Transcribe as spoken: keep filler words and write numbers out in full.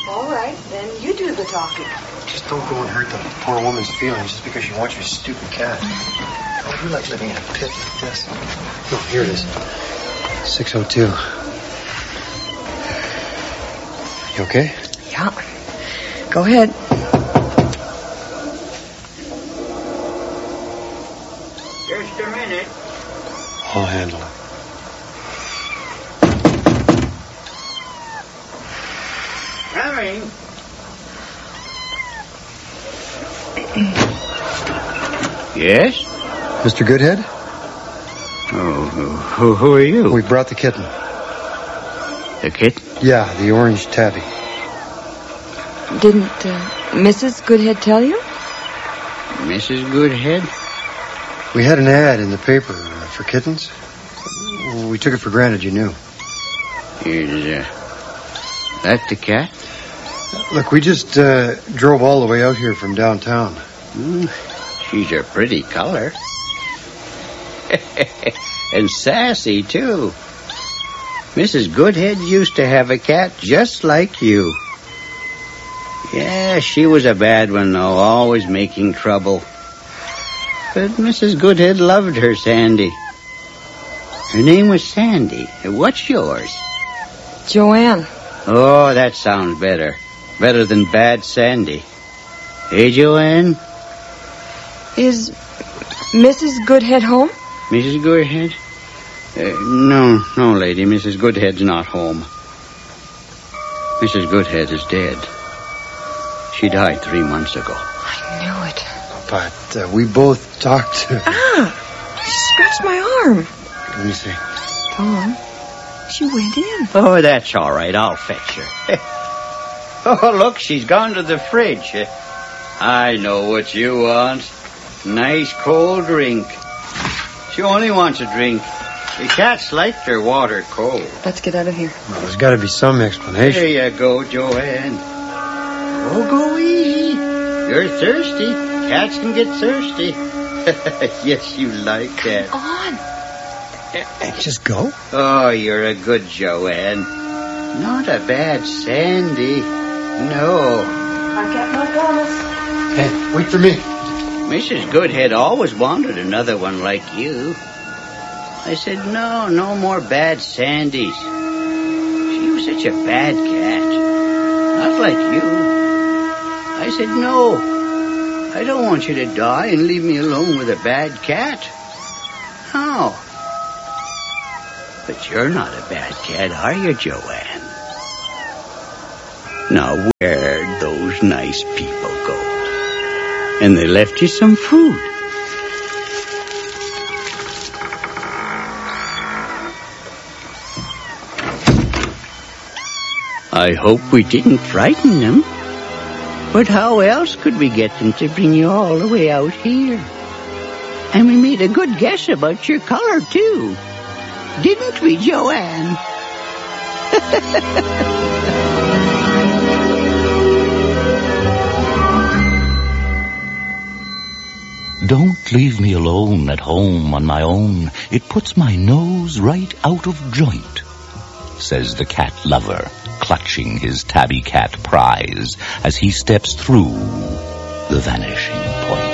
All right, then you do the talking. Just don't go and hurt the poor woman's feelings just because she wants your stupid cat. Oh, you like living in a pit like this? No, here it is. six oh two. You okay? Yeah. Go ahead. Just a minute. I'll handle it. Coming. Yes? Mister Goodhead? Oh, who, who are you? We brought the kitten. The kitten? Yeah, the orange tabby. Didn't uh, Missus Goodhead tell you? Missus Goodhead? We had an ad in the paper uh, for kittens. We took it for granted you knew. Is uh, that the cat? Look, we just uh, drove all the way out here from downtown. Mm, she's a pretty color. And sassy, too. Missus Goodhead used to have a cat just like you. Yeah, she was a bad one, though, always making trouble. But Missus Goodhead loved her Sandy. Her name was Sandy. What's yours? Joanne. Oh, that sounds better. Better than Bad Sandy. Hey, Joanne? Is Missus Goodhead home? Missus Goodhead? Uh, no, no, lady. Missus Goodhead's not home. Missus Goodhead is dead. She died three months ago. I knew it. But uh, we both talked to... Ah! She scratched my arm. Let me see. Tom, she went in. Oh, that's all right. I'll fetch her. Oh, look, she's gone to the fridge. I know what you want. Nice cold drink. She only wants a drink. The cats like their water cold. Let's get out of here. Well, there's got to be some explanation. There you go, Joanne. Oh, go easy. You're thirsty. Cats can get thirsty. Yes, you like that. On. Just go? Oh, you're a good Joanne. Not a bad Sandy. No. I kept my promise. Hey, wait for me. Missus Goodhead always wanted another one like you. I said, no, no more bad Sandys. She was such a bad cat. Not like you. I said, no. I don't want you to die and leave me alone with a bad cat. No. But you're not a bad cat, are you, Joanne? Now, where'd those nice people go? And they left you some food. I hope we didn't frighten them. But how else could we get them to bring you all the way out here? And we made a good guess about your color, too. Didn't we, Joanne? Don't leave me alone at home on my own. It puts my nose right out of joint, says the cat lover, clutching his tabby cat prize as he steps through the vanishing point.